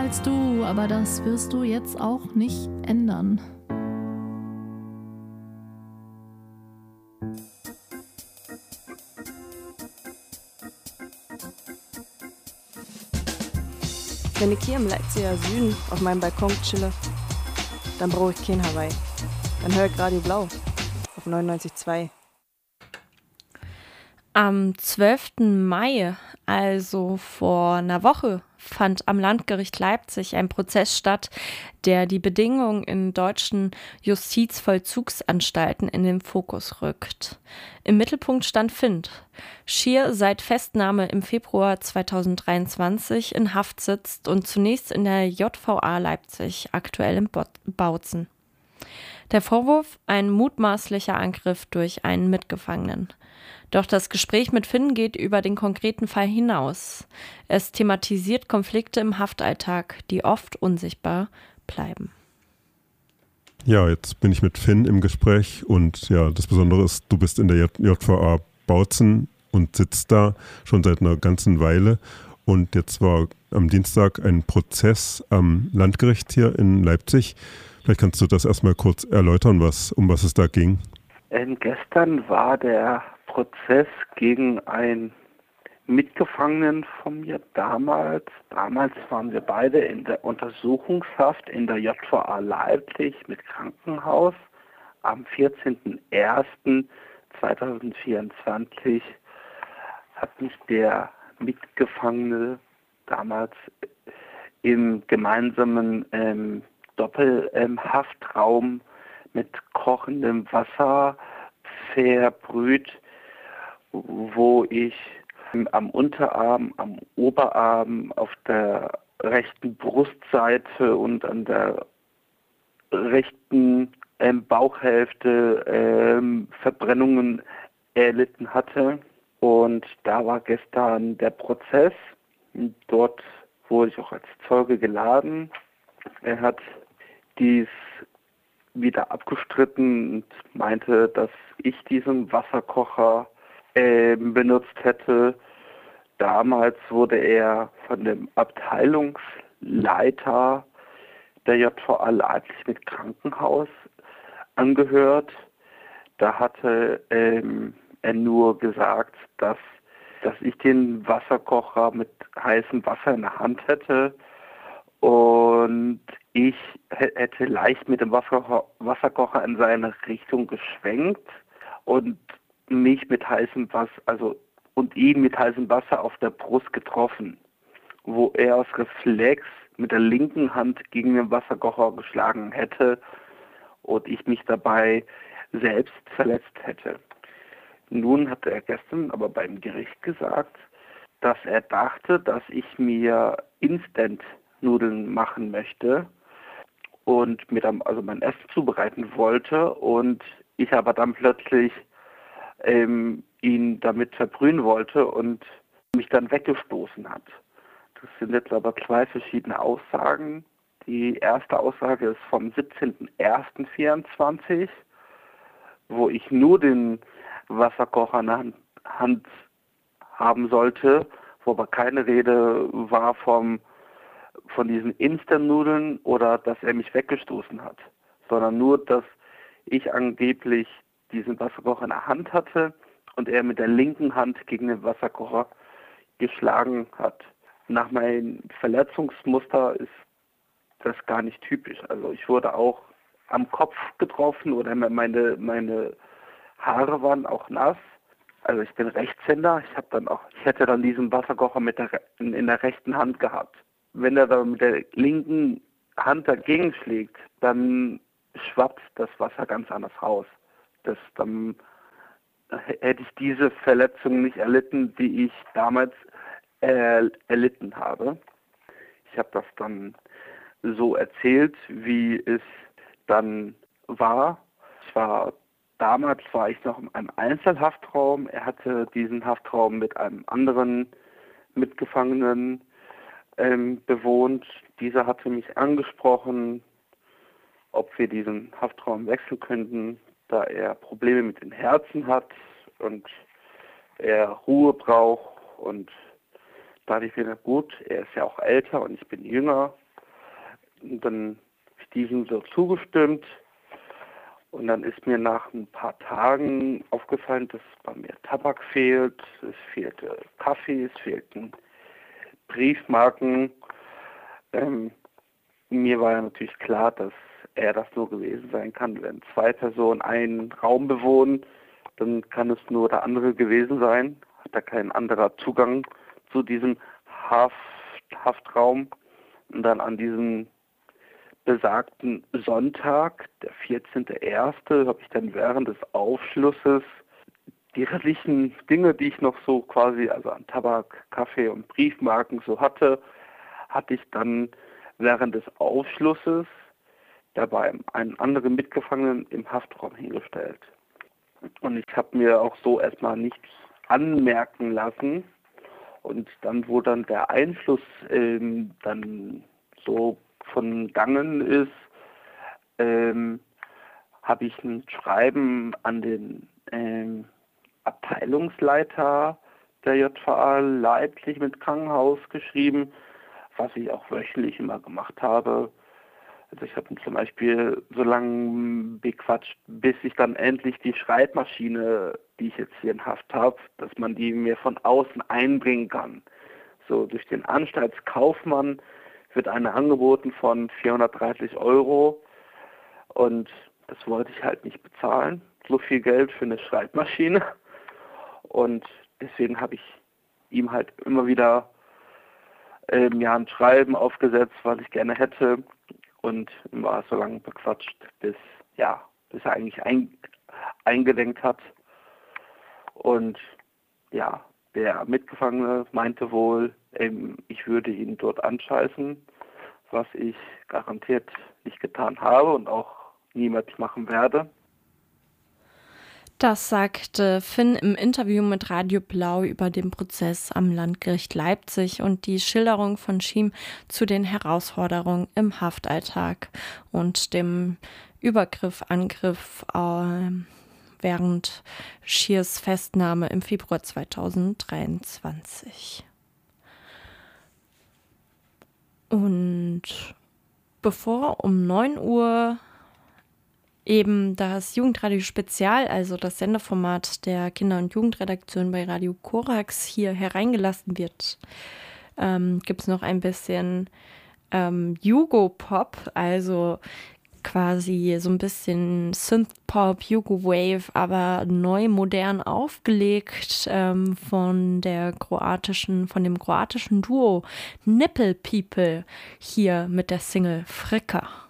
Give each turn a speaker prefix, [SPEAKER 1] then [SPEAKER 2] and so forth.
[SPEAKER 1] als du, aber das wirst du jetzt auch nicht ändern.
[SPEAKER 2] Wenn ich hier im Leipziger Süden auf meinem Balkon chille, dann brauche ich kein Hawaii. Dann höre ich Radio Blau auf 99,2.
[SPEAKER 3] Am 12. Mai, also vor einer Woche, fand am Landgericht Leipzig ein Prozess statt, der die Bedingungen in deutschen Justizvollzugsanstalten in den Fokus rückt. Im Mittelpunkt stand Finn, schier seit Festnahme im Februar 2023 in Haft sitzt und zunächst in der JVA Leipzig, aktuell in Bautzen. Der Vorwurf: ein mutmaßlicher Angriff durch einen Mitgefangenen. Doch das Gespräch mit Finn geht über den konkreten Fall hinaus. Es thematisiert Konflikte im Haftalltag, die oft unsichtbar bleiben.
[SPEAKER 4] Ja, jetzt bin ich mit Finn im Gespräch und ja, das Besondere ist, du bist in der JVA Bautzen und sitzt da schon seit einer ganzen Weile. Und jetzt war am Dienstag ein Prozess am Landgericht hier in Leipzig. Vielleicht kannst du das erstmal kurz erläutern, um was es da ging.
[SPEAKER 5] Gestern war der Prozess gegen einen Mitgefangenen von mir damals. Damals waren wir beide in der Untersuchungshaft in der JVA Leipzig mit Krankenhaus. Am 14.01.2024 hat mich der Mitgefangene damals im gemeinsamen Doppelhaftraum mit kochendem Wasser verbrüht, wo ich am Unterarm, am Oberarm, auf der rechten Brustseite und an der rechten Bauchhälfte Verbrennungen erlitten hatte. Und da war gestern der Prozess. Dort wurde ich auch als Zeuge geladen. Er hat dies wieder abgestritten und meinte, dass ich diesen Wasserkocher benutzt hätte. Damals wurde er von dem Abteilungsleiter der JVA Leipzig mit Krankenhaus angehört. Da hatte er nur gesagt, dass ich den Wasserkocher mit heißem Wasser in der Hand hätte und ich hätte leicht mit dem Wasserkocher in seine Richtung geschwenkt und mich mit heißem Wasser, und ihn mit heißem Wasser auf der Brust getroffen, wo er aus Reflex mit der linken Hand gegen den Wasserkocher geschlagen hätte und ich mich dabei selbst verletzt hätte. Nun hatte er gestern aber beim Gericht gesagt, dass er dachte, dass ich mir Instant-Nudeln machen möchte und mir dann also mein Essen zubereiten wollte und ich aber dann plötzlich ihn damit verbrühen wollte und mich dann weggestoßen hat. Das sind jetzt aber zwei verschiedene Aussagen. Die erste Aussage ist vom 17.01.24, wo ich nur den Wasserkocher in der Hand haben sollte, wo aber keine Rede war von diesen Instant-Nudeln oder dass er mich weggestoßen hat, sondern nur, dass ich angeblich diesen Wasserkocher in der Hand hatte und er mit der linken Hand gegen den Wasserkocher geschlagen hat. Nach meinem Verletzungsmuster ist das gar nicht typisch. Also ich wurde auch am Kopf getroffen oder meine Haare waren auch nass. Also ich bin Rechtshänder. Ich hätte dann diesen Wasserkocher in der rechten Hand gehabt. Wenn er dann mit der linken Hand dagegen schlägt, dann schwappt das Wasser ganz anders raus. Dann hätte ich diese Verletzung nicht erlitten, die ich damals erlitten habe. Ich habe das dann so erzählt, wie es dann war. Damals war ich noch in einem Einzelhaftraum. Er hatte diesen Haftraum mit einem anderen Mitgefangenen bewohnt. Dieser hatte mich angesprochen, ob wir diesen Haftraum wechseln könnten, da er Probleme mit dem Herzen hat und er Ruhe braucht. Und da dachte ich mir, gut, er ist ja auch älter und ich bin jünger, Und dann habe ich diesem so zugestimmt. Und dann ist mir nach ein paar Tagen aufgefallen, dass bei mir Tabak fehlt, es fehlte Kaffee, es fehlten Briefmarken. Mir war ja natürlich klar, dass er das nur gewesen sein kann. Wenn 2 Personen einen Raum bewohnen, dann kann es nur der andere gewesen sein. Hat er kein anderer Zugang zu diesem Haftraum. Und dann an diesem besagten Sonntag, der 14.01., habe ich dann während des Aufschlusses die restlichen Dinge, die ich noch so quasi, also an Tabak, Kaffee und Briefmarken so hatte ich dann während des Aufschlusses dabei einen anderen Mitgefangenen im Haftraum hingestellt. Und ich habe mir auch so erstmal nichts anmerken lassen. Und dann, wo dann der Einschluss dann so von Gangen ist, habe ich ein Schreiben an den Abteilungsleiter der JVA Leipzig mit Krankenhaus geschrieben, was ich auch wöchentlich immer gemacht habe. Also ich habe ihn zum Beispiel so lange bequatscht, bis ich dann endlich die Schreibmaschine, die ich jetzt hier in Haft habe, dass man die mir von außen einbringen kann. So durch den Anstaltskaufmann wird eine angeboten von 430 € und das wollte ich halt nicht bezahlen. So viel Geld für eine Schreibmaschine. Und deswegen habe ich ihm halt immer wieder ein Schreiben aufgesetzt, was ich gerne hätte. Und war so lange bequatscht, bis er eigentlich eingelenkt hat. Und ja, der Mitgefangene meinte wohl, ich würde ihn dort anscheißen, was ich garantiert nicht getan habe und auch niemals machen werde.
[SPEAKER 3] Das sagte Finn im Interview mit Radio Blau über den Prozess am Landgericht Leipzig und die Schilderung von Schiem zu den Herausforderungen im Haftalltag und dem Angriff während Schiers Festnahme im Februar 2023. Und bevor um 9 Uhr eben das Jugendradio Spezial, also das Sendeformat der Kinder- und Jugendredaktion bei Radio Korax hier hereingelassen wird, gibt es noch ein bisschen Jugo-Pop, also quasi so ein bisschen Synth-Pop, Jugo-Wave, aber neu modern aufgelegt von dem kroatischen Duo Nipple People hier mit der Single Fricka.